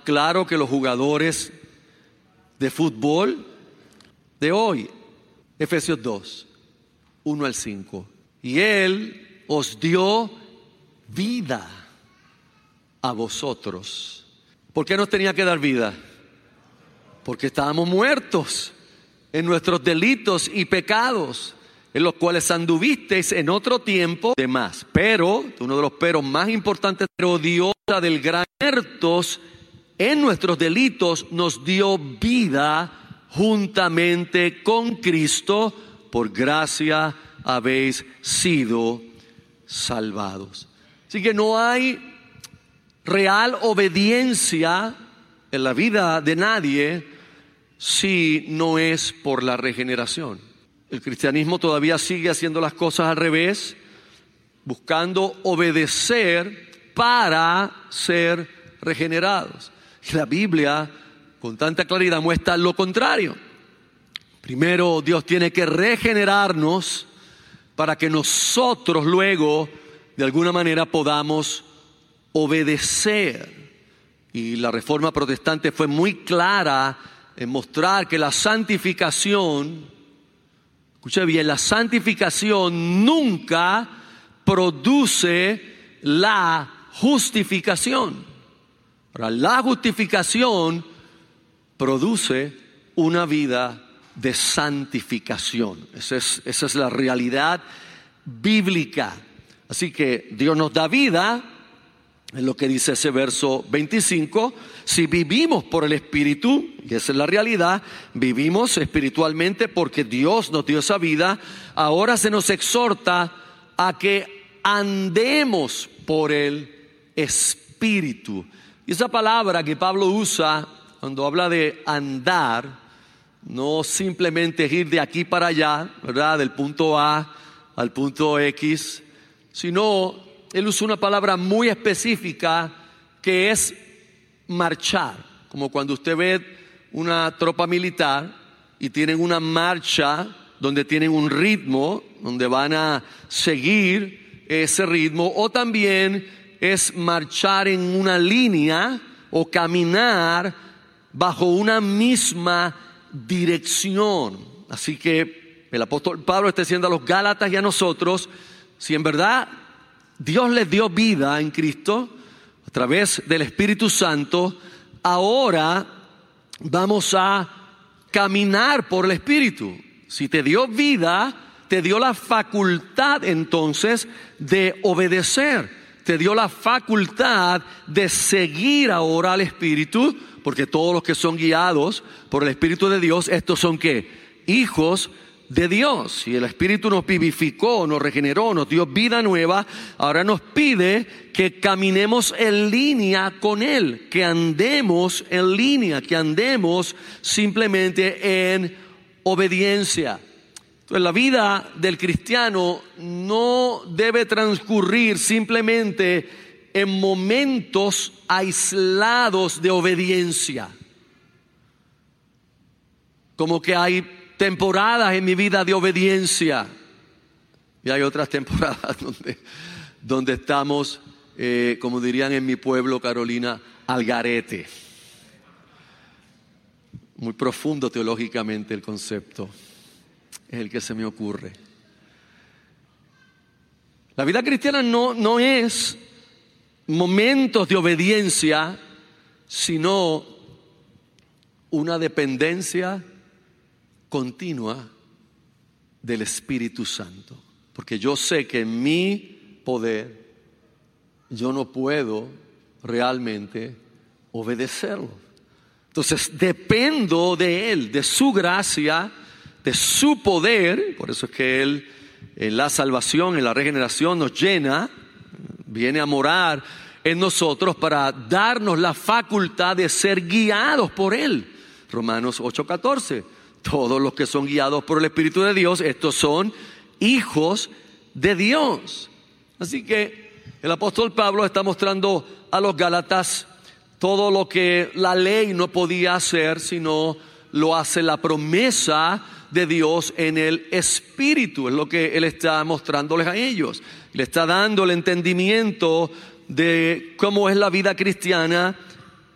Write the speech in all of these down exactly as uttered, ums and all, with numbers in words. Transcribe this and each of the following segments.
claro que los jugadores de fútbol de hoy, Efesios dos, uno al cinco. Y Él os dio vida a vosotros. ¿Por qué nos tenía que dar vida? Porque estábamos muertos en nuestros delitos y pecados, en los cuales anduvisteis en otro tiempo de más. Pero, uno de los peros más importantes, pero Dios del gran muertos en nuestros delitos nos dio vida juntamente con Cristo, por gracia habéis sido salvados. Así que no hay real obediencia en la vida de nadie si no es por la regeneración. El cristianismo todavía sigue haciendo las cosas al revés, buscando obedecer para ser regenerados. Y la Biblia con tanta claridad muestra lo contrario. Primero, Dios tiene que regenerarnos para que nosotros luego, de alguna manera, podamos obedecer. Y la Reforma Protestante fue muy clara en mostrar que la santificación, escucha bien, la santificación nunca produce la justificación. Ahora, la justificación produce una vida de santificación. Esa es, esa es la realidad bíblica. Así que Dios nos da vida, en lo que dice ese verso veinticinco, si vivimos por el Espíritu, y esa es la realidad, vivimos espiritualmente porque Dios nos dio esa vida. Ahora se nos exhorta a que andemos por el Espíritu. Y esa palabra que Pablo usa cuando habla de andar, no simplemente ir de aquí para allá, ¿verdad? Del punto A al punto X, sino él usa una palabra muy específica que es marchar. Como cuando usted ve una tropa militar y tienen una marcha donde tienen un ritmo, donde van a seguir ese ritmo, o también es marchar en una línea o caminar bajo una misma dirección. Así que el apóstol Pablo está diciendo a los Gálatas y a nosotros, si en verdad Dios les dio vida en Cristo a través del Espíritu Santo, ahora vamos a caminar por el Espíritu. Si te dio vida, te dio la facultad entonces de obedecer, te dio la facultad de seguir ahora al Espíritu, porque todos los que son guiados por el Espíritu de Dios, estos son ¿qué? Hijos de Dios. Y el Espíritu nos vivificó, nos regeneró, nos dio vida nueva. Ahora nos pide que caminemos en línea con Él, que andemos en línea, que andemos simplemente en obediencia. Entonces, la vida del cristiano no debe transcurrir simplemente en momentos aislados de obediencia. Como que hay temporadas en mi vida de obediencia y hay otras temporadas donde, donde estamos, eh, como dirían en mi pueblo, Carolina, al garete. Muy profundo teológicamente el concepto, es el que se me ocurre. La vida cristiana no, no es momentos de obediencia, sino una dependencia continua del Espíritu Santo. Porque yo sé que en mi poder yo no puedo realmente obedecerlo. Entonces dependo de Él, de su gracia, de su poder. Por eso es que Él en la salvación, en la regeneración nos llena, viene a morar en nosotros para darnos la facultad de ser guiados por Él. Romanos ocho catorce. Todos los que son guiados por el Espíritu de Dios, estos son hijos de Dios. Así que el apóstol Pablo está mostrando a los Gálatas todo lo que la ley no podía hacer, sino lo hace la promesa de Dios en el Espíritu. Es lo que Él está mostrándoles a ellos. Le está dando el entendimiento de cómo es la vida cristiana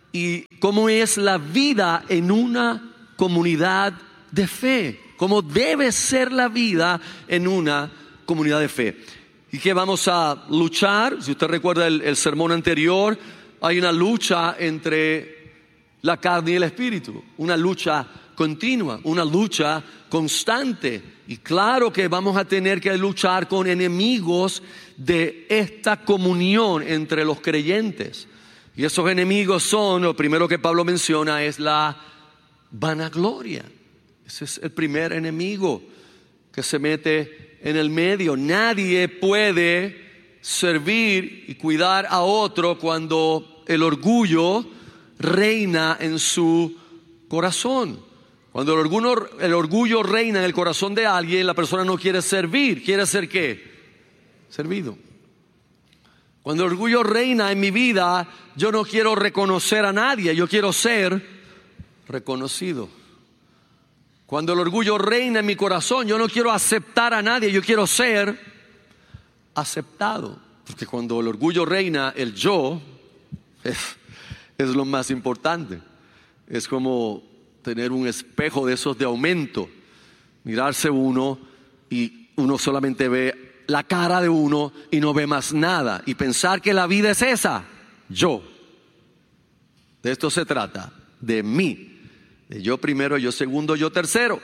y cómo es la vida en una comunidad de fe, cómo debe ser la vida en una comunidad de fe. Y que vamos a luchar. Si usted recuerda el, el sermón anterior, hay una lucha entre la carne y el espíritu, una lucha continua, una lucha constante. Y claro que vamos a tener que luchar con enemigos de esta comunión entre los creyentes. Y esos enemigos son, lo primero que Pablo menciona es la vanagloria. Ese es el primer enemigo que se mete en el medio. Nadie puede servir y cuidar a otro cuando el orgullo reina en su corazón. Cuando el orgullo, el orgullo reina en el corazón de alguien, la persona no quiere servir. ¿Quiere ser qué? Servido. Cuando el orgullo reina en mi vida, yo no quiero reconocer a nadie, yo quiero ser reconocido. Cuando el orgullo reina en mi corazón, yo no quiero aceptar a nadie, yo quiero ser aceptado. Porque cuando el orgullo reina, el yo es, es lo más importante. Es como tener un espejo de esos de aumento, mirarse uno y uno solamente ve la cara de uno y no ve más nada, y pensar que la vida es esa, yo. De esto se trata, de mí, de yo primero, yo segundo, yo tercero.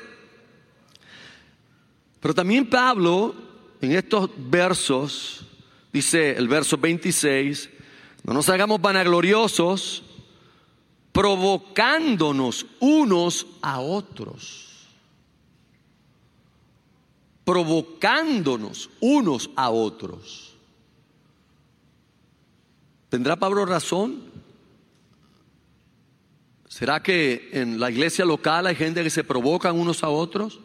Pero también Pablo en estos versos dice, el verso veintiséis, no nos hagamos vanagloriosos, provocándonos unos a otros. Provocándonos unos a otros. ¿Tendrá Pablo razón? ¿Será que en la iglesia local hay gente que se provocan unos a otros?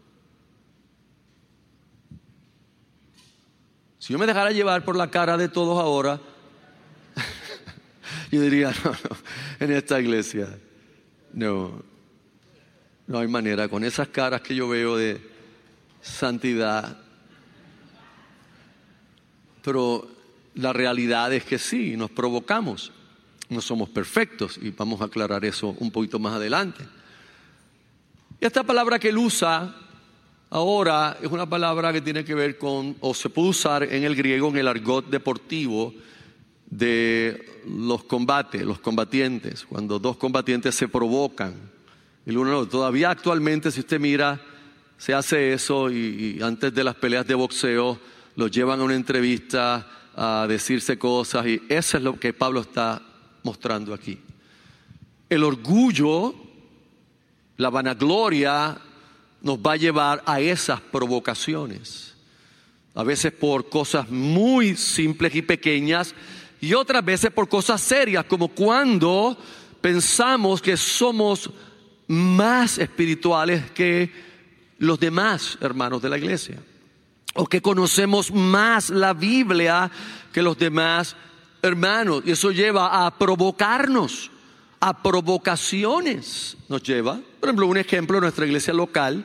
Si yo me dejara llevar por la cara de todos ahora, yo diría, no, no, en esta iglesia, no, no hay manera. Con esas caras que yo veo de santidad. Pero la realidad es que sí, nos provocamos. No somos perfectos y vamos a aclarar eso un poquito más adelante. Y esta palabra que él usa ahora es una palabra que tiene que ver con, o se puede usar en el griego, en el argot deportivo de los combates, los combatientes, cuando dos combatientes se provocan el uno al otro. Todavía actualmente, si usted mira, se hace eso y, y antes de las peleas de boxeo los llevan a una entrevista a decirse cosas, y eso es lo que Pablo está mostrando aquí. El orgullo, la vanagloria nos va a llevar a esas provocaciones, a veces por cosas muy simples y pequeñas, y otras veces por cosas serias, como cuando pensamos que somos más espirituales que los demás hermanos de la iglesia, o que conocemos más la Biblia que los demás hermanos, y eso lleva a provocarnos, a provocaciones nos lleva. Por ejemplo, un ejemplo en nuestra iglesia local,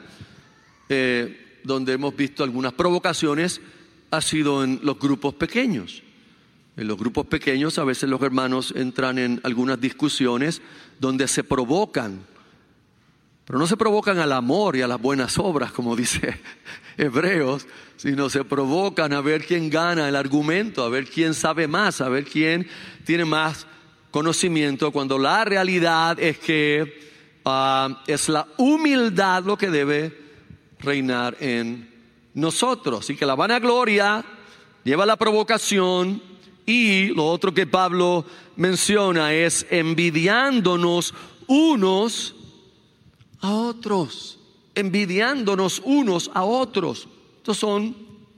eh, donde hemos visto algunas provocaciones, ha sido en los grupos pequeños. En los grupos pequeños a veces los hermanos entran en algunas discusiones donde se provocan, pero no se provocan al amor y a las buenas obras, como dice Hebreos, sino se provocan a ver quién gana el argumento, a ver quién sabe más, a ver quién tiene más conocimiento, cuando la realidad es que uh, es la humildad lo que debe reinar en nosotros. Así que la vanagloria lleva a la provocación, y lo otro que Pablo menciona es envidiándonos unos a otros, envidiándonos unos a otros. Estos son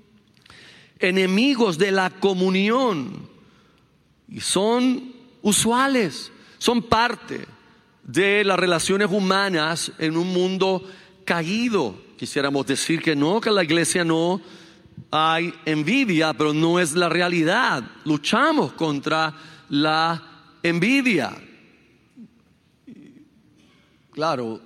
enemigos de la comunión y son usuales, son parte de las relaciones humanas en un mundo caído. Quisiéramos decir que no, que en la iglesia no hay envidia, pero no es la realidad. Luchamos contra la envidia. Claro,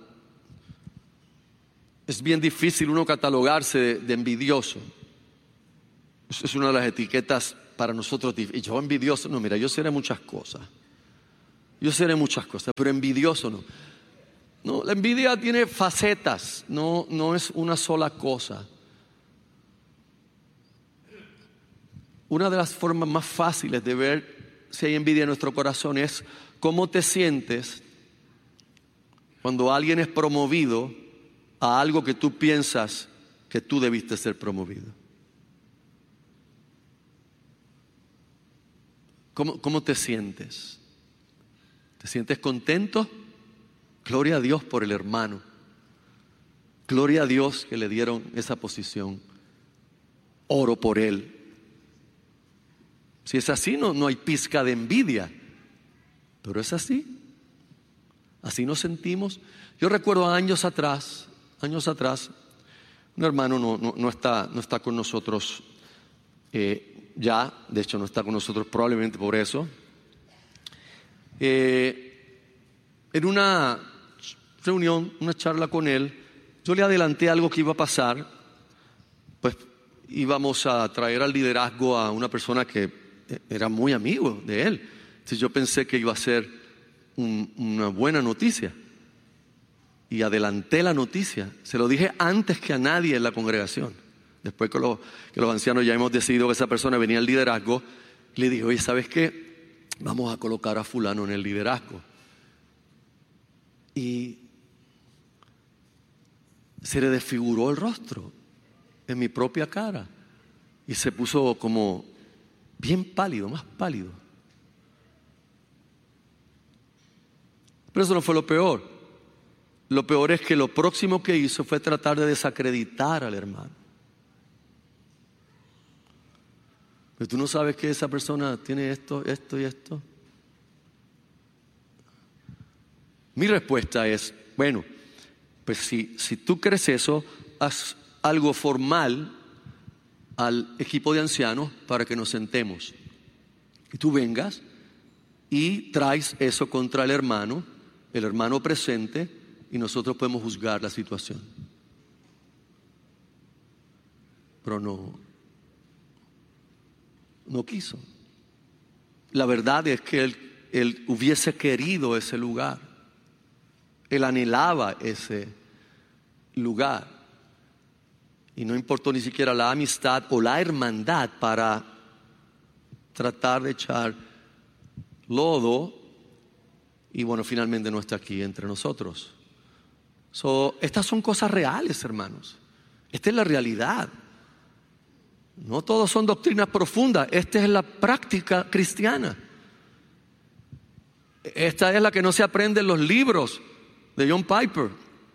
es bien difícil uno catalogarse de, de envidioso. Eso es una de las etiquetas para nosotros. Y yo envidioso, no, mira, yo seré muchas cosas. Yo seré muchas cosas, pero envidioso no. No, la envidia tiene facetas, no, no es una sola cosa. Una de las formas más fáciles de ver si hay envidia en nuestro corazón es cómo te sientes cuando alguien es promovido a algo que tú piensas que tú debiste ser promovido. ¿Cómo, cómo te sientes? ¿Te sientes contento? Gloria a Dios por el hermano. Gloria a Dios que le dieron esa posición. Oro por él. Si es así, no, no hay pizca de envidia. Pero es así. Así nos sentimos. Yo recuerdo años atrás, años atrás, un hermano no, no, no, está, no está con nosotros eh, ya, de hecho no está con nosotros probablemente por eso. Eh, en una reunión, una charla con él, yo le adelanté algo que iba a pasar. Pues íbamos a traer al liderazgo a una persona que era muy amigo de él. Entonces yo pensé que iba a ser un, una buena noticia. Y adelanté la noticia. Se lo dije antes que a nadie en la congregación. Después que, lo, que los ancianos ya hemos decidido que esa persona venía al liderazgo, le dije, oye, ¿sabes qué? Vamos a colocar a fulano en el liderazgo. Y se le desfiguró el rostro en mi propia cara. Y se puso como bien pálido, más pálido. Pero eso no fue lo peor. Lo peor es que lo próximo que hizo fue tratar de desacreditar al hermano. Pero tú no sabes que esa persona tiene esto, esto y esto. Mi respuesta es, bueno, pues si, si tú crees eso, haz algo formal al equipo de ancianos para que nos sentemos. Y tú vengas y traes eso contra el hermano, el hermano presente, y nosotros podemos juzgar la situación. Pero no, no quiso. La verdad es que él, él hubiese querido ese lugar. Él anhelaba ese lugar. Y no importó ni siquiera la amistad o la hermandad para tratar de echar lodo. Y bueno, finalmente no está aquí entre nosotros. So, estas son cosas reales, hermanos. Esta es la realidad. No todos son doctrinas profundas. Esta es la práctica cristiana. Esta es la que no se aprende en los libros de John Piper.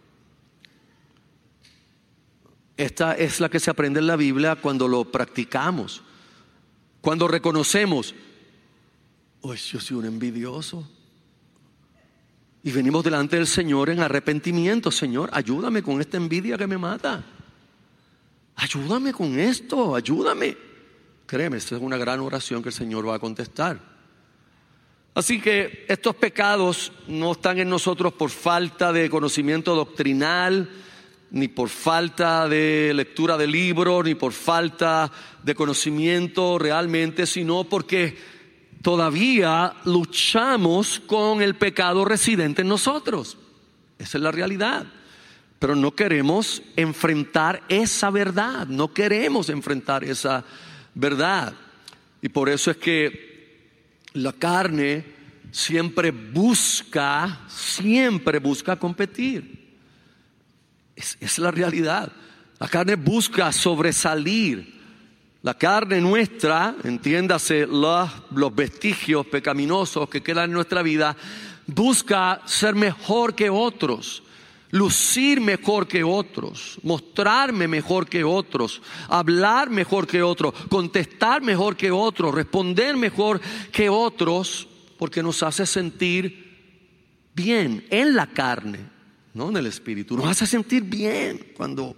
Esta es la que se aprende en la Biblia cuando lo practicamos. Cuando reconocemos, oh, yo soy un envidioso. Y venimos delante del Señor en arrepentimiento. Señor, ayúdame con esta envidia que me mata. Ayúdame con esto, ayúdame. Créeme, esta es una gran oración que el Señor va a contestar. Así que estos pecados no están en nosotros por falta de conocimiento doctrinal, ni por falta de lectura de libros, ni por falta de conocimiento realmente, sino porque todavía luchamos con el pecado residente en nosotros. Esa es la realidad. Pero no queremos enfrentar esa verdad. No queremos enfrentar esa verdad. Y por eso es que la carne siempre busca, siempre busca competir. Es, es la realidad. La carne busca sobresalir. La carne nuestra, entiéndase los, los vestigios pecaminosos que quedan en nuestra vida, busca ser mejor que otros, lucir mejor que otros, mostrarme mejor que otros, hablar mejor que otros, contestar mejor que otros, responder mejor que otros, porque nos hace sentir bien en la carne, no en el espíritu. Nos hace sentir bien cuando...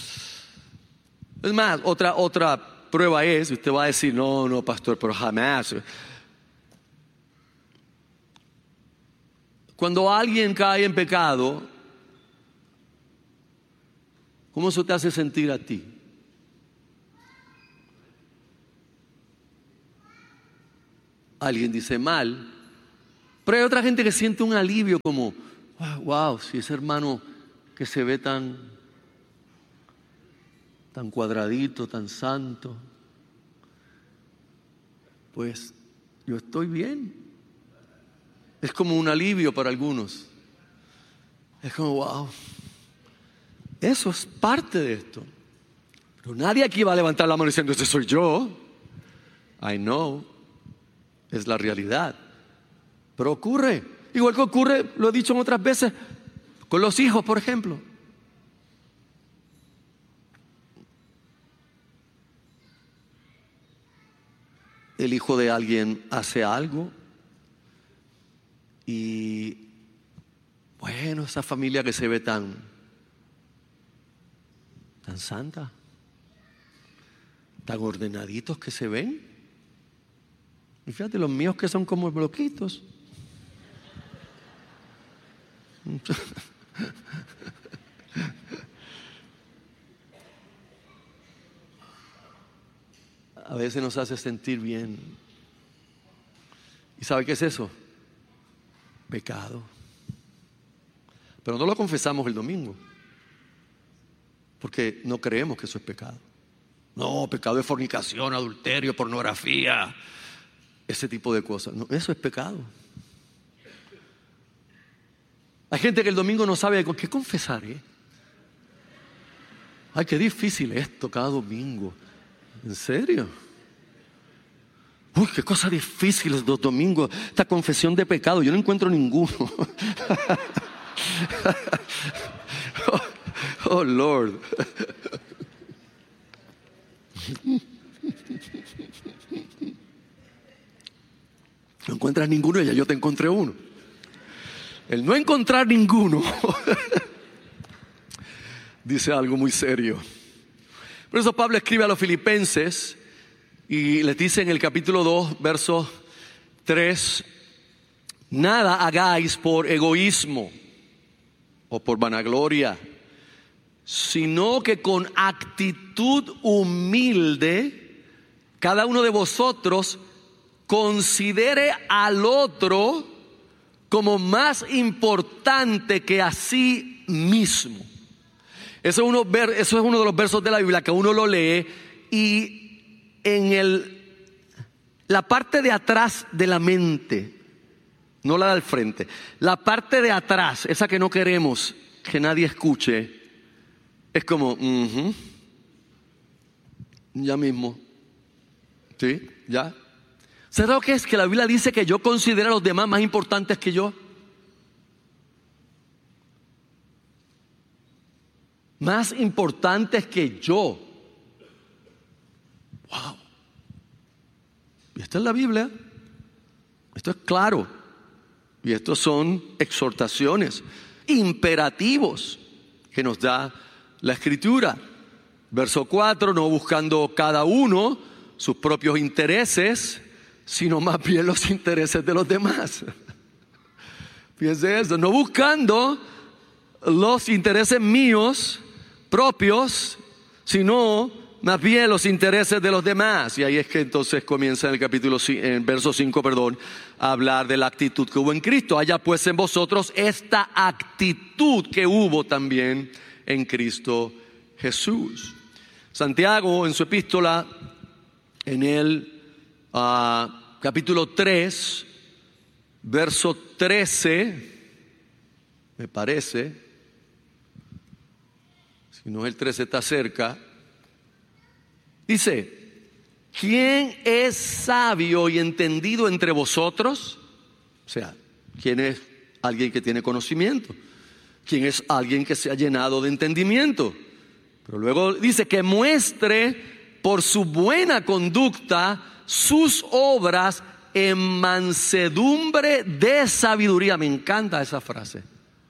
Es más, otra, otra prueba es, usted va a decir, no, no, pastor, pero jamás. Cuando alguien cae en pecado, ¿cómo eso te hace sentir a ti? Alguien dice mal, Pero hay otra gente que siente un alivio como, wow, si ese hermano que se ve tan, tan cuadradito, tan santo, pues yo estoy bien. Es como un alivio para algunos. Es como, wow, eso es parte de esto. Pero nadie aquí va a levantar la mano diciendo, ese soy yo. I know, es la realidad. Pero ocurre, igual que ocurre, lo he dicho en otras veces, con los hijos, por ejemplo. El hijo de alguien hace algo y, bueno, esa familia que se ve tan, tan santa, tan ordenaditos que se ven. Y fíjate, los míos que son como bloquitos. A veces nos hace sentir bien. ¿Y sabe qué es eso? Pecado. Pero no lo confesamos el domingo, porque no creemos que eso es pecado. No, pecado es fornicación, adulterio, pornografía, ese tipo de cosas. No, eso es pecado. Hay gente que el domingo no sabe con qué confesar, ¿eh? Ay, qué difícil esto cada domingo. ¿En serio? Uy, qué cosa difícil los domingos. Esta confesión de pecado, yo no encuentro ninguno. oh, oh, Lord. No encuentras ninguno y ya yo te encontré uno. El no encontrar ninguno dice algo muy serio. Por eso Pablo escribe a los filipenses y les dice en el capítulo dos, verso tres, nada hagáis por egoísmo o por vanagloria, sino que con actitud humilde cada uno de vosotros considere al otro como más importante que a sí mismo. Eso es, uno, eso es uno de los versos de la Biblia que uno lo lee y en el, la parte de atrás de la mente, no la del frente, la parte de atrás, esa que no queremos que nadie escuche, es como, uh-huh, ya mismo, ¿sí? ¿Ya? ¿Sabes lo que es? Que la Biblia dice que yo considero a los demás más importantes que yo. Más importantes que yo. Wow. Y esta es la Biblia. Esto es claro. Y estos son exhortaciones, imperativos que nos da la Escritura. Verso cuatro, no buscando cada uno sus propios intereses, sino más bien los intereses de los demás. Fíjense eso, no buscando los intereses míos propios, sino más bien los intereses de los demás. Y ahí es que entonces comienza en el capítulo, en el verso cinco, perdón, a hablar de la actitud que hubo en Cristo. Haya pues en vosotros esta actitud que hubo también en Cristo Jesús. Santiago en su epístola, en el Uh, capítulo tres, verso trece, me parece, si no el trece está cerca, dice, ¿quién es sabio y entendido entre vosotros? O sea, ¿quién es alguien que tiene conocimiento? ¿Quién es alguien que se ha llenado de entendimiento? Pero luego dice que muestre por su buena conducta sus obras en mansedumbre de sabiduría. Me encanta esa frase.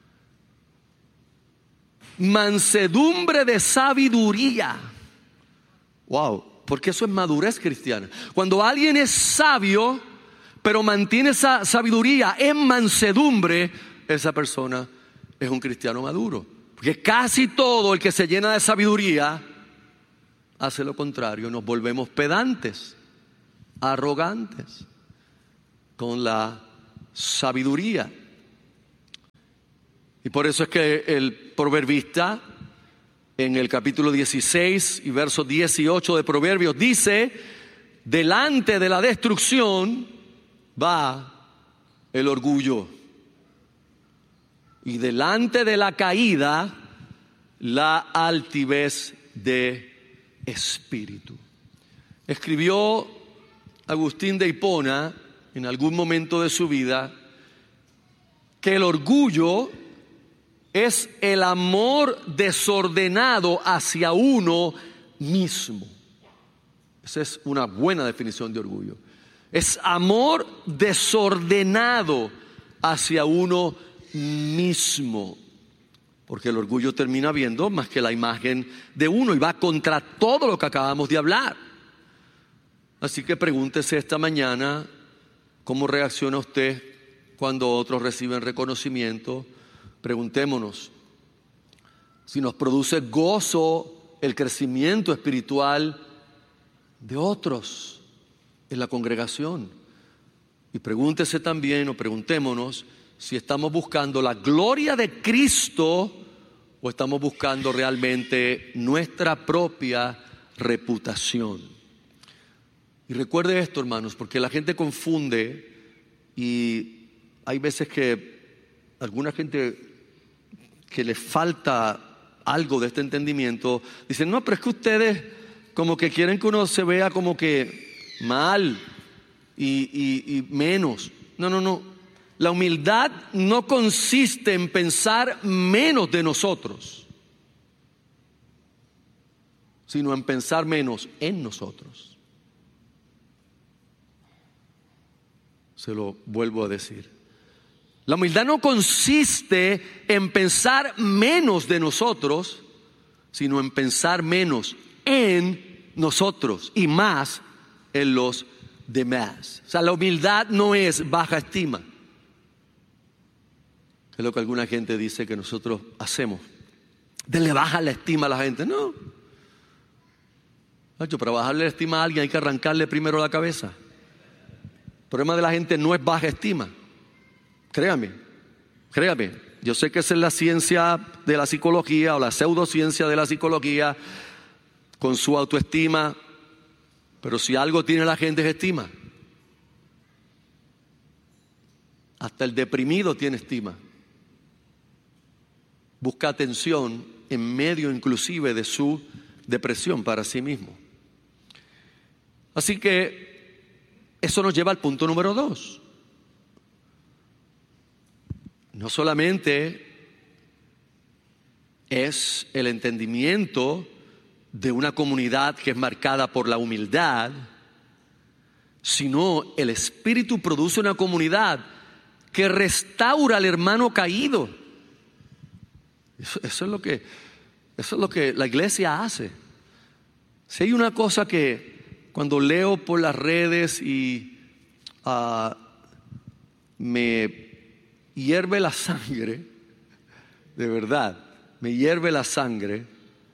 Mansedumbre de sabiduría. Wow, porque eso es madurez cristiana. Cuando alguien es sabio, pero mantiene esa sabiduría en mansedumbre, esa persona es un cristiano maduro. Porque casi todo el que se llena de sabiduría hace lo contrario, nos volvemos pedantes, arrogantes, con la sabiduría. Y por eso es que el proverbista en el capítulo dieciséis y verso dieciocho de Proverbios dice: delante de la destrucción va el orgullo, y delante de la caída la altivez de espíritu. Escribió Agustín de Hipona en algún momento de su vida que el orgullo es el amor desordenado hacia uno mismo. Esa es una buena definición de orgullo. Es amor desordenado hacia uno mismo. Porque el orgullo termina viendo más que la imagen de uno y va contra todo lo que acabamos de hablar. Así que pregúntese esta mañana cómo reacciona usted cuando otros reciben reconocimiento. Preguntémonos si nos produce gozo el crecimiento espiritual de otros en la congregación. Y pregúntese también, o preguntémonos, si estamos buscando la gloria de Cristo o estamos buscando realmente nuestra propia reputación. Y recuerde esto, hermanos, porque la gente confunde, y hay veces que alguna gente que le falta algo de este entendimiento, dicen: no, pero es que ustedes como que quieren que uno se vea como que mal y, y, y menos. No, no, no. La humildad no consiste en pensar menos de nosotros, sino en pensar menos en nosotros. Se lo vuelvo a decir. La humildad no consiste en pensar menos de nosotros, sino en pensar menos en nosotros y más en los demás. O sea, la humildad no es baja estima. Es lo que alguna gente dice que nosotros hacemos. Denle baja la estima a la gente. No. Para bajarle la estima a alguien hay que arrancarle primero la cabeza. El problema de la gente no es baja estima. Créame, créame. Yo sé que esa es la ciencia de la psicología o la pseudociencia de la psicología con su autoestima. Pero si algo tiene la gente es estima. Hasta el deprimido tiene estima. Busca atención en medio inclusive de su depresión para sí mismo. Así que eso nos lleva al punto número dos. No solamente es el entendimiento de una comunidad que es marcada por la humildad, sino el Espíritu produce una comunidad que restaura al hermano caído. Eso, eso es lo que, eso es lo que la iglesia hace. Si hay una cosa que cuando leo por las redes y uh, me hierve la sangre, de verdad, me hierve la sangre,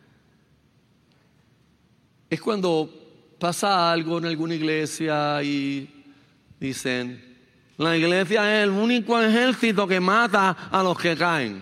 es cuando pasa algo en alguna iglesia y dicen: la iglesia es el único ejército que mata a los que caen.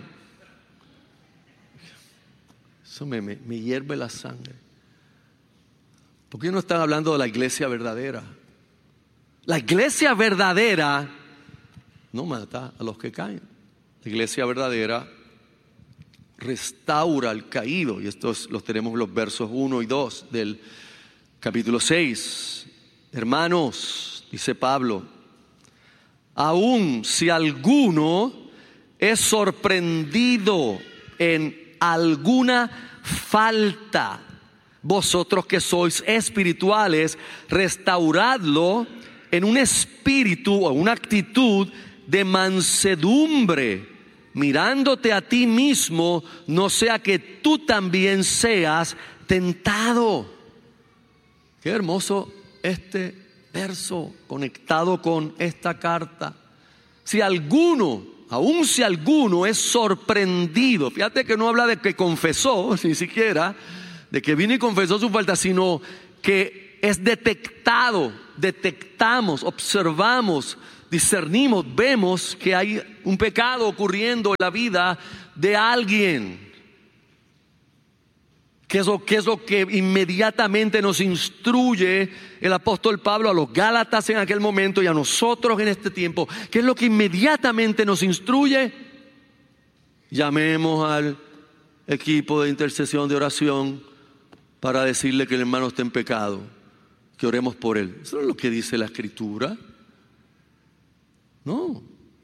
Eso me, me, me hierve la sangre. ¿Por qué no están hablando de la iglesia verdadera? La iglesia verdadera no mata a los que caen. La iglesia verdadera restaura al caído. Y estos los tenemos en los versos uno y dos del capítulo seis. Hermanos, dice Pablo, aun si alguno es sorprendido en alguna falta, vosotros que sois espirituales, restauradlo en un espíritu o una actitud de mansedumbre, mirándote a ti mismo, no sea que tú también seas tentado. Qué hermoso este verso conectado con esta carta. Si alguno, aun si alguno es sorprendido, fíjate que no habla de que confesó, ni siquiera de que vino y confesó su falta, sino que es detectado, detectamos, observamos discernimos, vemos que hay un pecado ocurriendo en la vida de alguien. ¿Qué es, lo, ¿Qué es lo que inmediatamente nos instruye el apóstol Pablo a los Gálatas en aquel momento y a nosotros en este tiempo? ¿Qué es lo que inmediatamente nos instruye? Llamemos al equipo de intercesión, de oración, para decirle que el hermano está en pecado, que oremos por él. Eso es lo que dice la Escritura. No.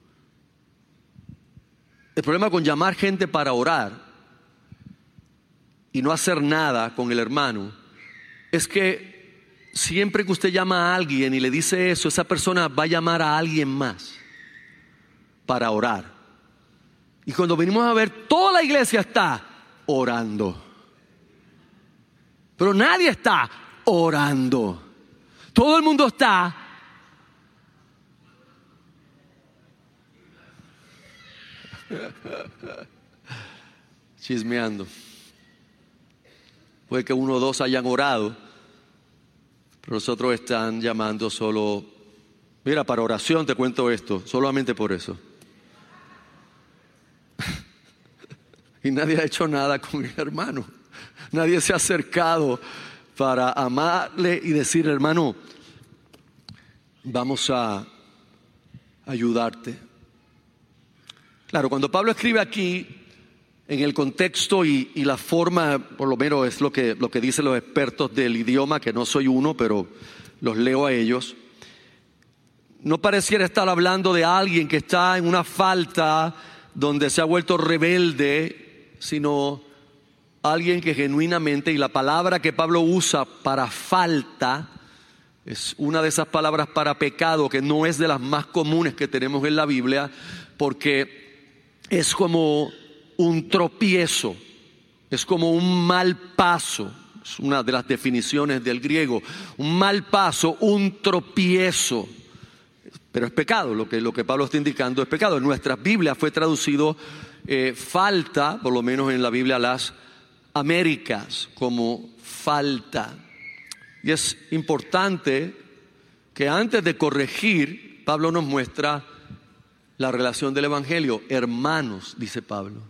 El problema con llamar gente para orar y no hacer nada con el hermano es que siempre que usted llama a alguien y le dice eso, esa persona va a llamar a alguien más para orar. Y cuando venimos a ver, toda la iglesia está orando, pero nadie está orando. Todo el mundo está chismeando. Puede que uno o dos hayan orado, pero los otros están llamando solo. Mira, para oración te cuento esto, solamente por eso. Y nadie ha hecho nada con el hermano. Nadie se ha acercado para amarle y decir, hermano, vamos a ayudarte. Claro, cuando Pablo escribe aquí, en el contexto y, y la forma, por lo menos es lo que, lo que dicen los expertos del idioma, que no soy uno, pero los leo a ellos, no pareciera estar hablando de alguien que está en una falta donde se ha vuelto rebelde, sino alguien que genuinamente, y la palabra que Pablo usa para falta es una de esas palabras para pecado que no es de las más comunes que tenemos en la Biblia, porque es como un tropiezo, es como un mal paso. Es una de las definiciones del griego. Un mal paso, un tropiezo. Pero es pecado, lo que, lo que Pablo está indicando es pecado. En nuestras Biblias fue traducido eh, falta, por lo menos en la Biblia Las Américas, como falta. Y es importante que antes de corregir, Pablo nos muestra la relación del Evangelio. Hermanos, dice Pablo.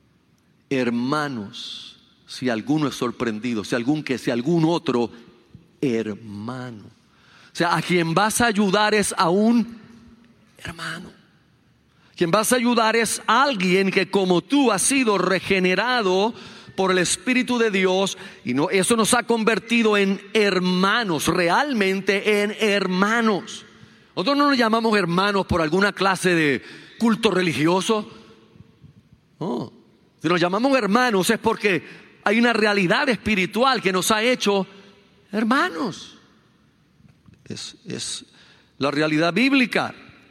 Hermanos, si alguno es sorprendido, si algún que, si algún otro hermano. O sea, a quien vas a ayudar es a un hermano. Quien vas a ayudar es a alguien que como tú ha sido regenerado por el Espíritu de Dios, y no, eso nos ha convertido en hermanos, realmente en hermanos. Nosotros no nos llamamos hermanos por alguna clase de culto religioso. No. Si nos llamamos hermanos es porque hay una realidad espiritual que nos ha hecho hermanos. Es, es la realidad bíblica.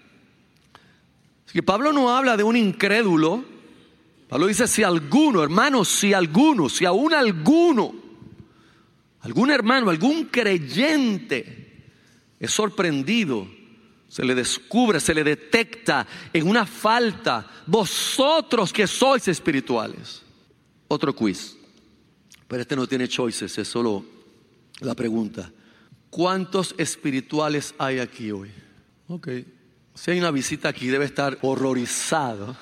Así que Pablo no habla de un incrédulo. Pablo dice si alguno, hermanos, si alguno, si aún alguno, algún hermano, algún creyente es sorprendido, se le descubre, se le detecta en una falta, vosotros que sois espirituales. Otro quiz, pero este no tiene choices, es solo la pregunta. ¿Cuántos espirituales hay aquí hoy? Ok, si hay una visita aquí debe estar horrorizado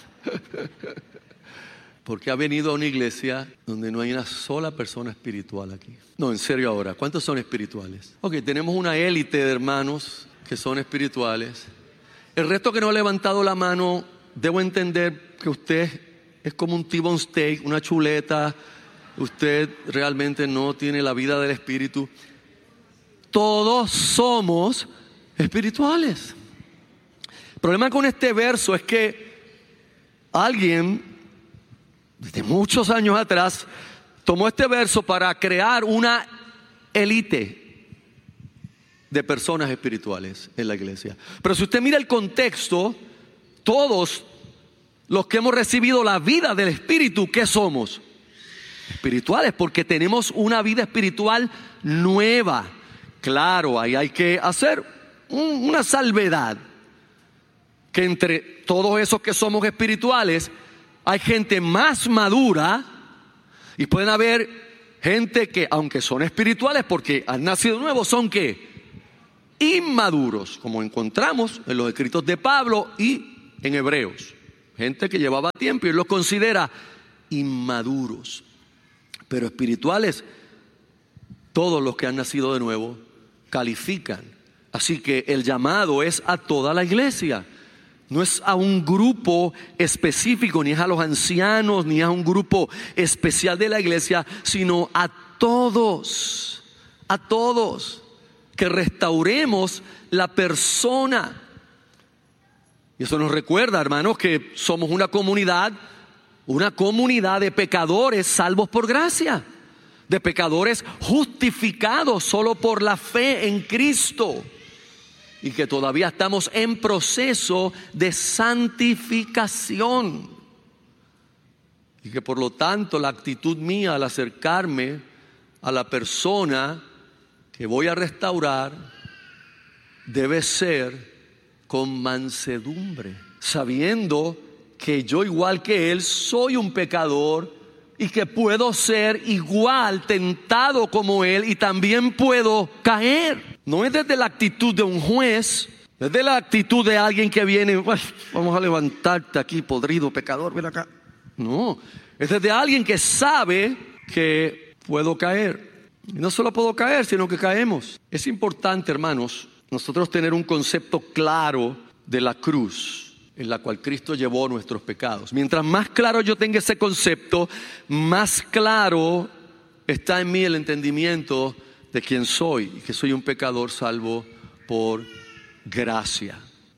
porque ha venido a una iglesia donde no hay una sola persona espiritual aquí. No, en serio ahora, ¿cuántos son espirituales? Ok, tenemos una élite de hermanos que son espirituales. El resto que no ha levantado la mano, debo entender que usted es como un T-bone steak, una chuleta. Usted realmente no tiene la vida del Espíritu. Todos somos espirituales. El problema con este verso es que alguien, desde muchos años atrás, tomó este verso para crear una élite de personas espirituales en la iglesia. Pero si usted mira el contexto, todos los que hemos recibido la vida del Espíritu, ¿qué somos? Espirituales, porque tenemos una vida espiritual nueva. Claro, ahí hay que hacer un, una salvedad, que entre todos esos que somos espirituales hay gente más madura y pueden haber gente que, aunque son espirituales porque han nacido nuevos, son ¿qué? inmaduros, como encontramos en los escritos de Pablo y en Hebreos. Gente que llevaba tiempo y él los considera inmaduros. Pero espirituales, todos los que han nacido de nuevo califican. Así que el llamado es a toda la iglesia. No es a un grupo específico, ni es a los ancianos, ni es a un grupo especial de la iglesia, sino a todos, a todos, que restauremos la persona. Y eso nos recuerda, hermanos, que somos una comunidad, una comunidad de pecadores salvos por gracia, de pecadores justificados solo por la fe en Cristo. Y que todavía estamos en proceso de santificación. Y que por lo tanto la actitud mía al acercarme a la persona que voy a restaurar debe ser con mansedumbre, sabiendo que yo, igual que él, soy un pecador y que puedo ser igual tentado como él y también puedo caer. No es desde la actitud de un juez, es de la actitud de alguien que viene, vamos a levantarte aquí, podrido pecador, ven acá. No, es desde alguien que sabe que puedo caer. Y no solo puedo caer, sino que caemos. Es importante, hermanos, nosotros tener un concepto claro de la cruz en la cual Cristo llevó nuestros pecados. Mientras más claro yo tenga ese concepto, más claro está en mí el entendimiento de quién soy y que soy un pecador salvo por gracia.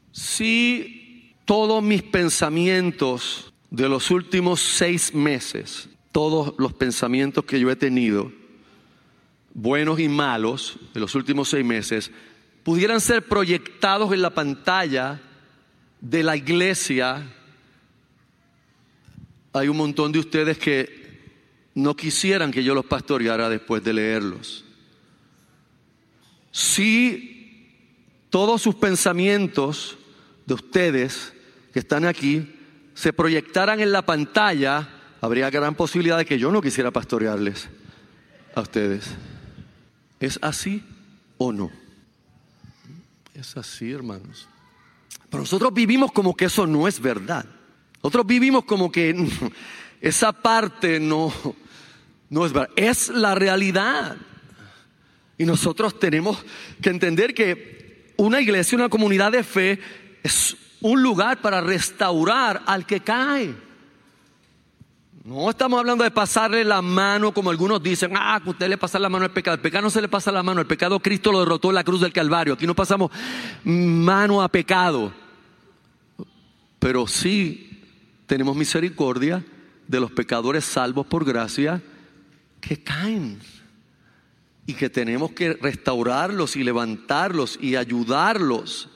Si todos mis pensamientos de los últimos seis meses, todos los pensamientos que yo he tenido, buenos y malos, de los últimos seis meses, pudieran ser proyectados en la pantalla de la iglesia, hay un montón de ustedes que no quisieran que yo los pastoreara después de leerlos. Si todos sus pensamientos de ustedes que están aquí se proyectaran en la pantalla, habría gran posibilidad de que yo no quisiera pastorearles a ustedes. ¿Es así o no? Es así, hermanos. Pero nosotros vivimos como que eso no es verdad. Nosotros vivimos como que esa parte no, no es verdad. Es la realidad. Y nosotros tenemos que entender que una iglesia, una comunidad de fe es un lugar para restaurar al que cae. No estamos hablando de pasarle la mano como algunos dicen, ah, que usted le pasa la mano al pecado. El pecado no se le pasa la mano, el pecado Cristo lo derrotó en la cruz del Calvario. Aquí no pasamos mano a pecado. Pero sí tenemos misericordia de los pecadores salvos por gracia que caen. Y que tenemos que restaurarlos y levantarlos y ayudarlos.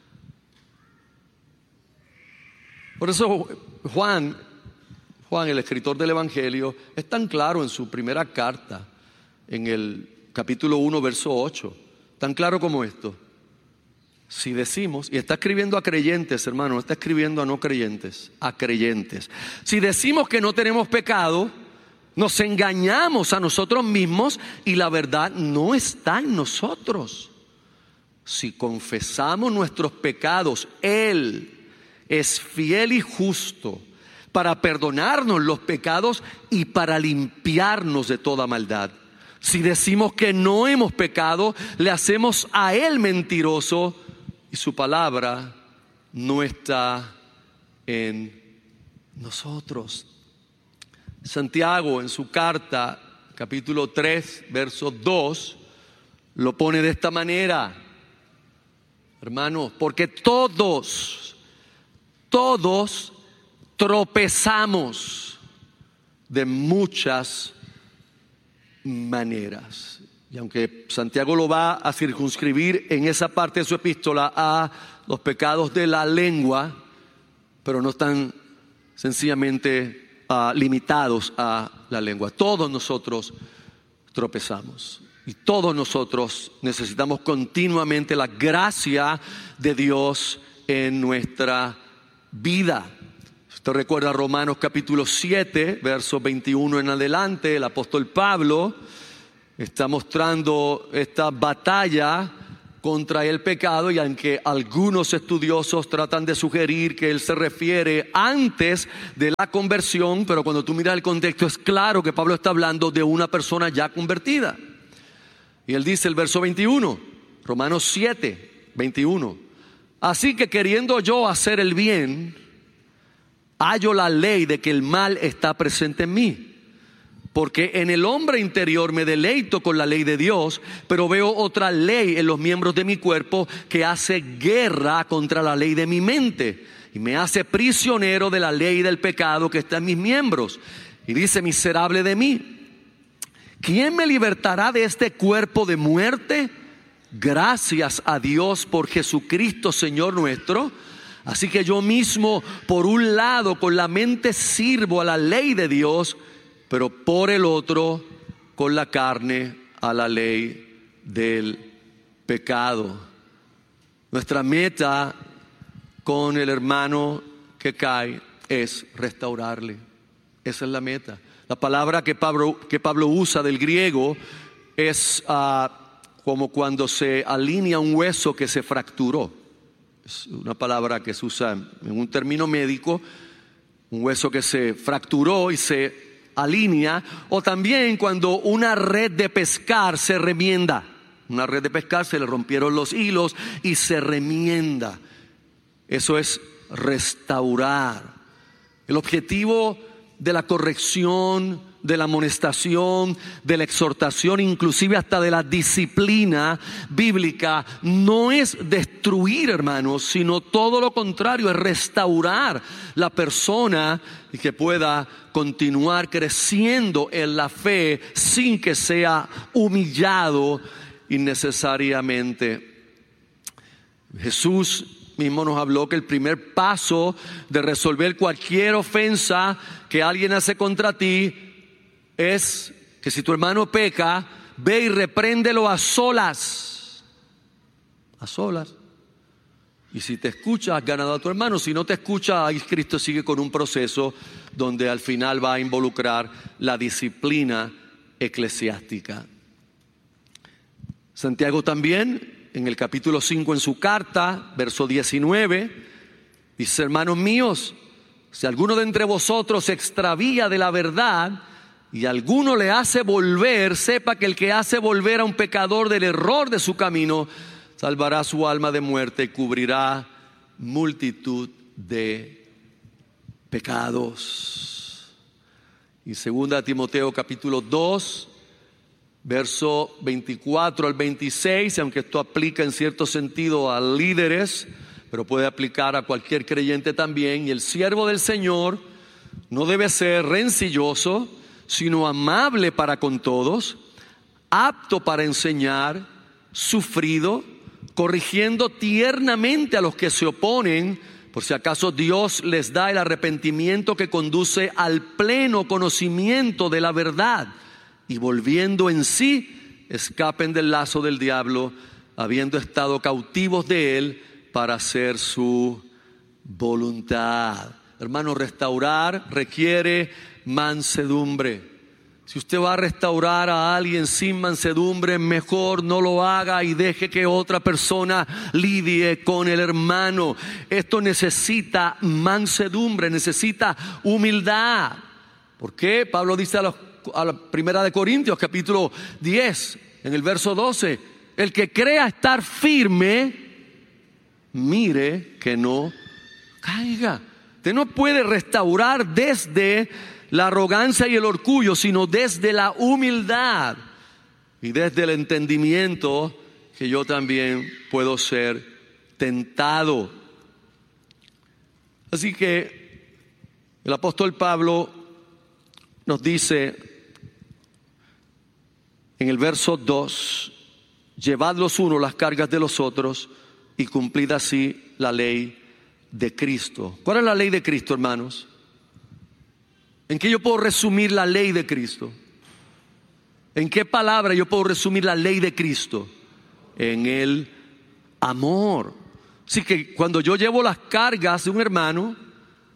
Por eso Juan, Juan, el escritor del Evangelio, es tan claro en su primera carta, en el capítulo uno, verso ocho, tan claro como esto. Si decimos, y está escribiendo a creyentes, hermano, no está escribiendo a no creyentes, a creyentes. Si decimos que no tenemos pecado, nos engañamos a nosotros mismos y la verdad no está en nosotros. Si confesamos nuestros pecados, Él es fiel y justo para perdonarnos los pecados y para limpiarnos de toda maldad. Si decimos que no hemos pecado, le hacemos a Él mentiroso y su palabra no está en nosotros. Santiago en su carta, capítulo tres, verso dos, lo pone de esta manera, hermanos, porque todos, todos tropezamos de muchas maneras. Y aunque Santiago lo va a circunscribir en esa parte de su epístola a los pecados de la lengua, pero no están sencillamente Uh, limitados a la lengua. Todos nosotros tropezamos y todos nosotros necesitamos continuamente la gracia de Dios en nuestra vida. Usted recuerda Romanos capítulo siete, versos veintiuno en adelante, el apóstol Pablo está mostrando esta batalla contra el pecado, y aunque algunos estudiosos tratan de sugerir que él se refiere antes de la conversión, pero cuando tú miras el contexto es claro que Pablo está hablando de una persona ya convertida. Y él dice el verso veintiuno, Romanos siete, veintiuno, así que queriendo yo hacer el bien, hallo la ley de que el mal está presente en mí. Porque en el hombre interior me deleito con la ley de Dios, pero veo otra ley en los miembros de mi cuerpo que hace guerra contra la ley de mi mente y me hace prisionero de la ley del pecado que está en mis miembros. Y dice, miserable de mí, ¿quién me libertará de este cuerpo de muerte? Gracias a Dios por Jesucristo Señor nuestro. Así que yo mismo, por un lado, con la mente sirvo a la ley de Dios, pero por el otro, con la carne, a la ley del pecado. Nuestra meta con el hermano que cae es restaurarle. Esa es la meta. La palabra que Pablo, que Pablo usa del griego es uh, como cuando se alinea un hueso que se fracturó. Es una palabra que se usa en un término médico, un hueso que se fracturó y se alinea, o también cuando una red de pescar se remienda. Una red de pescar se le rompieron los hilos y se remienda. Eso es restaurar. El objetivo de la corrección, de la amonestación, de la exhortación, inclusive hasta de la disciplina bíblica, no es destruir, hermanos, sino todo lo contrario, es restaurar la persona y que pueda continuar creciendo en la fe sin que sea humillado innecesariamente. Jesús mismo nos habló que el primer paso de resolver cualquier ofensa que alguien hace contra ti es que si tu hermano peca, ve y repréndelo a solas. A solas. Y si te escucha, has ganado a tu hermano. Si no te escucha, ahí Cristo sigue con un proceso donde al final va a involucrar la disciplina eclesiástica. Santiago también, en el capítulo cinco en su carta, verso diecinueve, dice, hermanos míos, si alguno de entre vosotros se extravía de la verdad y alguno le hace volver, sepa que el que hace volver a un pecador del error de su camino, salvará su alma de muerte y cubrirá multitud de pecados. Y segunda Timoteo capítulo dos, verso veinticuatro al veintiséis, aunque esto aplica en cierto sentido a líderes, pero puede aplicar a cualquier creyente también. Y el siervo del Señor no debe ser rencilloso, sino amable para con todos, apto para enseñar, sufrido, corrigiendo tiernamente a los que se oponen, por si acaso Dios les da el arrepentimiento que conduce al pleno conocimiento de la verdad, y volviendo en sí, escapen del lazo del diablo, habiendo estado cautivos de él para hacer su voluntad. Hermano, restaurar requiere mansedumbre. Si usted va a restaurar a alguien sin mansedumbre, mejor no lo haga y deje que otra persona lidie con el hermano. Esto necesita mansedumbre, necesita humildad. ¿Por qué? Pablo dice a, los, a la primera de Corintios, capítulo diez, en el verso doce, el que crea estar firme, mire que no caiga. Usted no puede restaurar desde la arrogancia y el orgullo, sino desde la humildad y desde el entendimiento que yo también puedo ser tentado. Así que el apóstol Pablo nos dice en el verso dos, llevad los unos las cargas de los otros y cumplid así la ley de Cristo. ¿Cuál es la ley de Cristo, hermanos? ¿En qué yo puedo resumir la ley de Cristo? ¿En qué palabra yo puedo resumir la ley de Cristo? En el amor. Así que cuando yo llevo las cargas de un hermano,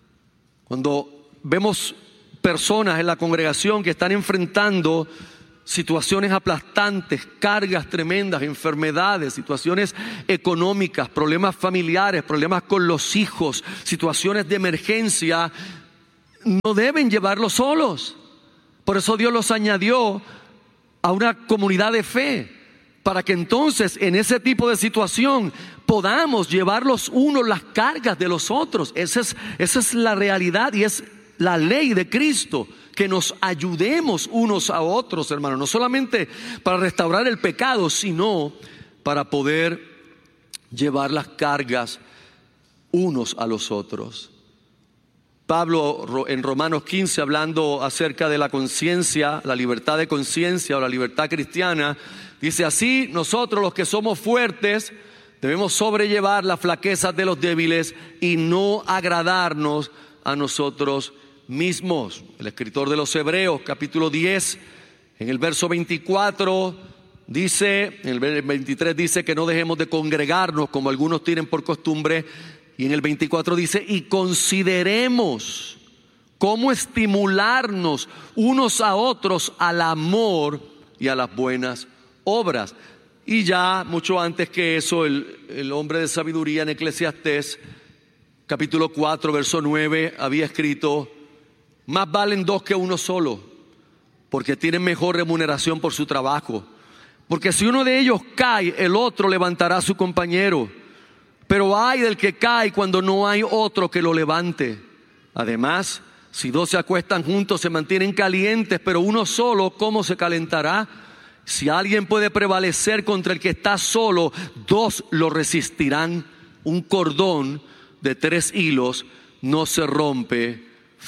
cuando vemos personas en la congregación que están enfrentando situaciones aplastantes, cargas tremendas, enfermedades, situaciones económicas, problemas familiares, problemas con los hijos, situaciones de emergencia, no deben llevarlos solos. Por eso Dios los añadió a una comunidad de fe, para que entonces en ese tipo de situación podamos llevar los unos las cargas de los otros. Esa es, esa es la realidad y es la ley de Cristo, que nos ayudemos unos a otros, hermanos, no solamente para restaurar el pecado, sino para poder llevar las cargas unos a los otros. Pablo en Romanos quince, hablando acerca de la conciencia, la libertad de conciencia o la libertad cristiana, dice así: nosotros los que somos fuertes debemos sobrellevar las flaquezas de los débiles y no agradarnos a nosotros mismos. El escritor de los Hebreos, capítulo diez, en el verso veinticuatro dice, en el veintitrés dice que no dejemos de congregarnos como algunos tienen por costumbre, y en el veinticuatro dice: y consideremos cómo estimularnos unos a otros al amor y a las buenas obras. Y ya mucho antes que eso, el, el hombre de sabiduría en Eclesiastés, capítulo cuatro, verso nueve, había escrito: más valen dos que uno solo, porque tienen mejor remuneración por su trabajo. Porque si uno de ellos cae, el otro levantará a su compañero. Pero ay del que cae cuando no hay otro que lo levante. Además, si dos se acuestan juntos, se mantienen calientes, pero uno solo, ¿cómo se calentará? Si alguien puede prevalecer contra el que está solo, dos lo resistirán. Un cordón de tres hilos no se rompe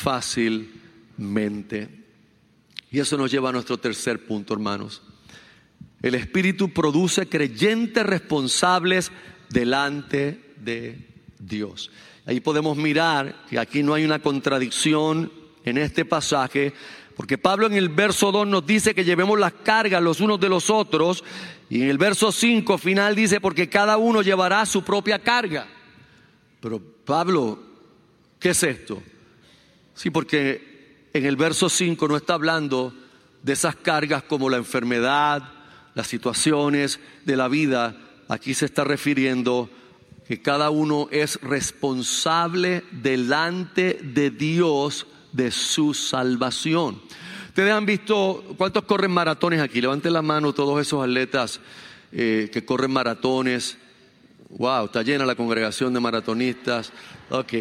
fácilmente. Y eso nos lleva a nuestro tercer punto, hermanos. El Espíritu produce creyentes responsables delante de Dios. Ahí podemos mirar que aquí no hay una contradicción en este pasaje, porque Pablo en el verso dos nos dice que llevemos las cargas los unos de los otros, y en el verso cinco final dice: porque cada uno llevará su propia carga. Pero Pablo, ¿qué es esto? Sí, porque en el verso cinco no está hablando de esas cargas como la enfermedad, las situaciones de la vida. Aquí se está refiriendo que cada uno es responsable delante de Dios de su salvación. Ustedes han visto, ¿cuántos corren maratones aquí? Levanten la mano todos esos atletas eh, que corren maratones. Wow, está llena la congregación de maratonistas. Ok.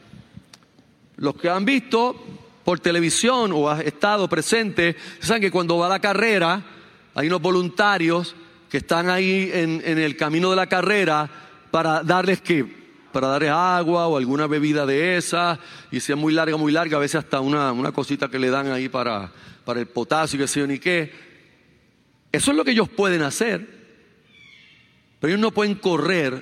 Los que han visto por televisión o han estado presentes, saben que cuando va la carrera hay unos voluntarios que están ahí en, en el camino de la carrera para darles ¿qué? Para darles agua o alguna bebida de esa, y si es muy larga, muy larga, a veces hasta una, una cosita que le dan ahí para, para el potasio, que sé yo ni qué. Eso es lo que ellos pueden hacer, pero ellos no pueden correr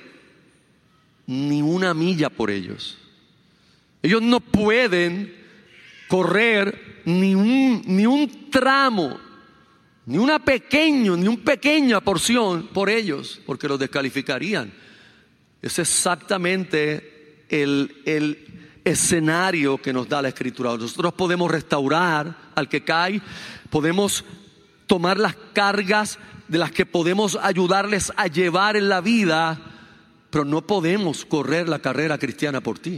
ni una milla por ellos. Ellos no pueden correr ni un, ni un tramo, ni una pequeña, ni una pequeña porción por ellos, porque los descalificarían. Es exactamente el, el escenario que nos da la Escritura. Nosotros podemos restaurar al que cae, podemos tomar las cargas de las que podemos ayudarles a llevar en la vida, pero no podemos correr la carrera cristiana por ti.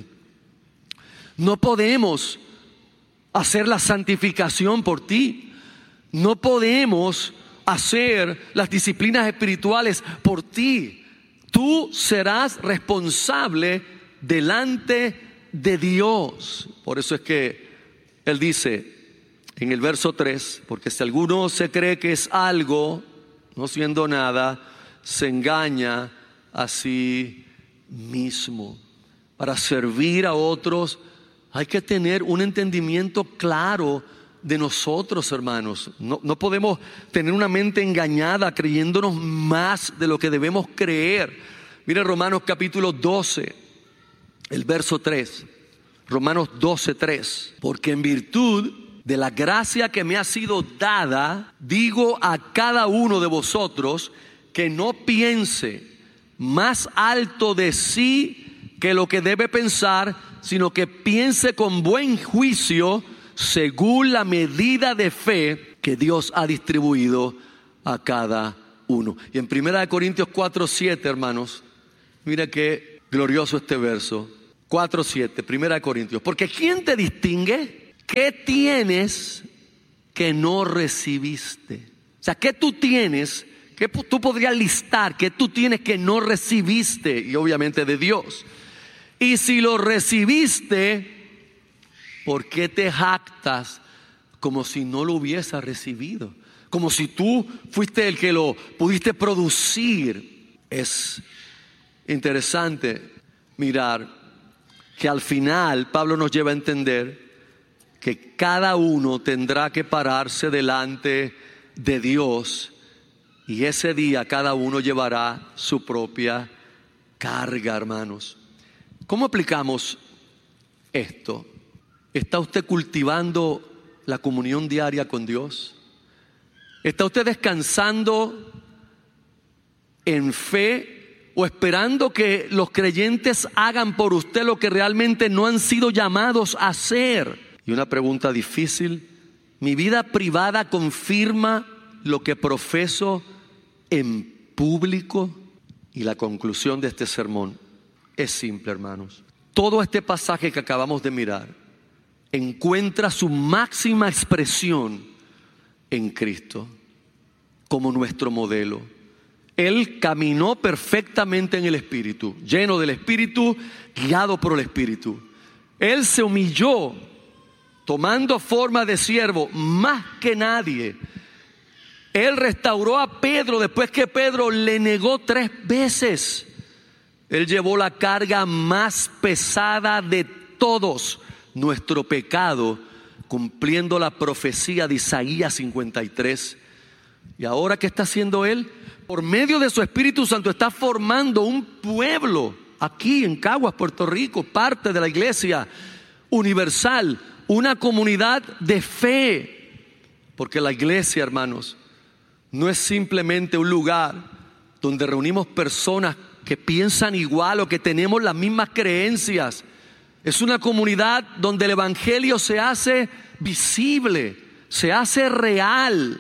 No podemos hacer la santificación por ti. No podemos hacer las disciplinas espirituales por ti. Tú serás responsable delante de Dios. Por eso es que Él dice en el verso tres: porque si alguno se cree que es algo, no siendo nada, se engaña a sí mismo. Para servir a otros hay que tener un entendimiento claro de nosotros, hermanos. No, no podemos tener una mente engañada creyéndonos más de lo que debemos creer. Mire Romanos capítulo doce, el verso tres. Romanos doce, tres. Porque en virtud de la gracia que me ha sido dada, digo a cada uno de vosotros que no piense más alto de sí que lo que debe pensar, sino que piense con buen juicio, según la medida de fe que Dios ha distribuido a cada uno. Y en primera de Corintios cuatro siete, hermanos, mira qué glorioso este verso. cuatro siete, primera de Corintios. Porque ¿quién te distingue? ¿Qué tienes que no recibiste? O sea, ¿qué tú tienes? ¿Qué tú podrías listar? ¿Qué tú tienes que no recibiste? Y obviamente de Dios. Y si lo recibiste, ¿por qué te jactas como si no lo hubieses recibido? Como si tú fuiste el que lo pudiste producir. Es interesante mirar que al final Pablo nos lleva a entender que cada uno tendrá que pararse delante de Dios, y ese día cada uno llevará su propia carga, hermanos. ¿Cómo aplicamos esto? ¿Está usted cultivando la comunión diaria con Dios? ¿Está usted descansando en fe o esperando que los creyentes hagan por usted lo que realmente no han sido llamados a hacer? Y una pregunta difícil: ¿mi vida privada confirma lo que profeso en público? Y la conclusión de este sermón es simple, hermanos. Todo este pasaje que acabamos de mirar encuentra su máxima expresión en Cristo como nuestro modelo. Él caminó perfectamente en el Espíritu, lleno del Espíritu, guiado por el Espíritu. Él se humilló tomando forma de siervo más que nadie. Él restauró a Pedro después que Pedro le negó tres veces. Él llevó la carga más pesada de todos, nuestro pecado, cumpliendo la profecía de Isaías cincuenta y tres. ¿Y ahora qué está haciendo Él? Por medio de su Espíritu Santo está formando un pueblo aquí en Caguas, Puerto Rico, parte de la iglesia universal, una comunidad de fe. Porque la iglesia, hermanos, no es simplemente un lugar donde reunimos personas que piensan igual o que tenemos las mismas creencias. Es una comunidad donde el evangelio se hace visible, se hace real.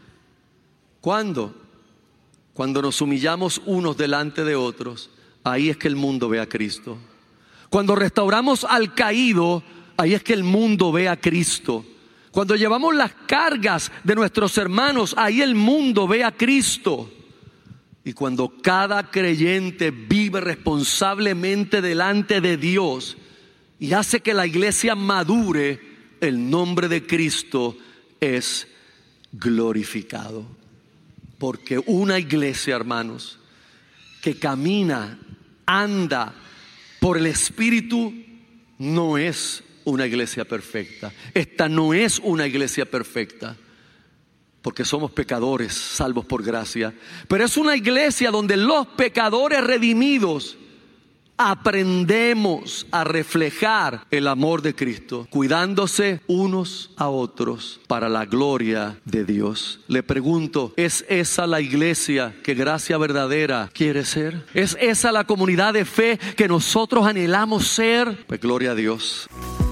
¿Cuándo? Cuando nos humillamos unos delante de otros, ahí es que el mundo ve a Cristo. Cuando restauramos al caído, ahí es que el mundo ve a Cristo. Cuando llevamos las cargas de nuestros hermanos, ahí el mundo ve a Cristo. Y cuando cada creyente vive responsablemente delante de Dios y hace que la iglesia madure, el nombre de Cristo es glorificado. Porque una iglesia, hermanos, que camina, anda por el Espíritu, no es una iglesia perfecta. Esta no es una iglesia perfecta, porque somos pecadores salvos por gracia. Pero es una iglesia donde los pecadores redimidos aprendemos a reflejar el amor de Cristo, cuidándose unos a otros para la gloria de Dios. Le pregunto, ¿es esa la iglesia que Gracia Verdadera quiere ser? ¿Es esa la comunidad de fe que nosotros anhelamos ser? Pues gloria a Dios.